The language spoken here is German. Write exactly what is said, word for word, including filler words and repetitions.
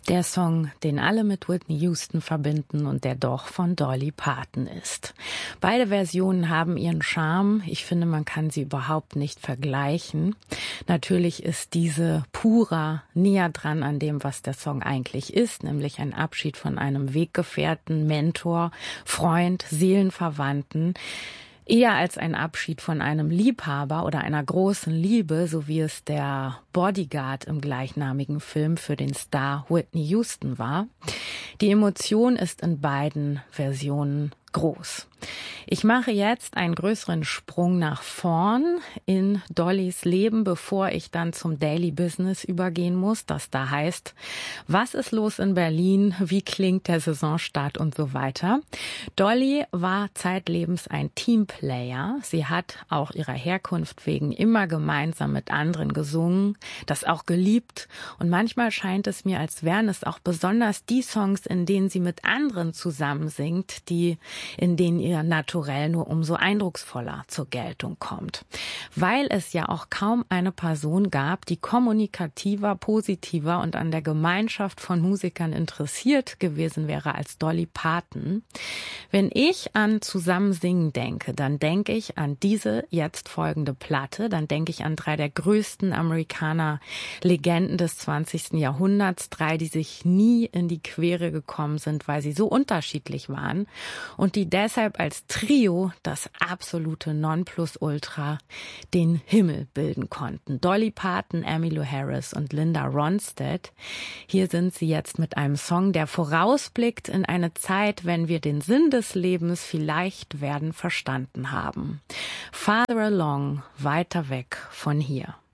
Der Song, den alle mit Whitney Houston verbinden und der doch von Dolly Parton ist. Beide Versionen haben ihren Charme. Ich finde, man kann sie überhaupt nicht vergleichen. Natürlich ist diese purer näher dran an dem, was der Song eigentlich ist, nämlich ein Abschied von einem Weggefährten, Mentor, Freund, Seelenverwandten. Eher als ein Abschied von einem Liebhaber oder einer großen Liebe, so wie es der Bodyguard im gleichnamigen Film für den Star Whitney Houston war. Die Emotion ist in beiden Versionen groß. Ich mache jetzt einen größeren Sprung nach vorn in Dollys Leben, bevor ich dann zum Daily Business übergehen muss, das da heißt, was ist los in Berlin, wie klingt der Saisonstart und so weiter. Dolly war zeitlebens ein Teamplayer. Sie hat auch ihrer Herkunft wegen immer gemeinsam mit anderen gesungen, das auch geliebt, und manchmal scheint es mir, als wären es auch besonders die Songs, in denen sie mit anderen zusammen singt, die in denen ihr Naturell nur umso eindrucksvoller zur Geltung kommt. Weil es ja auch kaum eine Person gab, die kommunikativer, positiver und an der Gemeinschaft von Musikern interessiert gewesen wäre als Dolly Parton. Wenn ich an Zusammensingen denke, dann denke ich an diese jetzt folgende Platte, dann denke ich an drei der größten Amerikaner-Legenden des zwanzigsten Jahrhunderts, drei, die sich nie in die Quere gekommen sind, weil sie so unterschiedlich waren und die deshalb als Trio das absolute Nonplusultra, den Himmel bilden konnten. Dolly Parton, Emmylou Harris und Linda Ronstadt. Hier sind sie jetzt mit einem Song, der vorausblickt in eine Zeit, wenn wir den Sinn des Lebens vielleicht werden verstanden haben. Farther along, weiter weg von hier.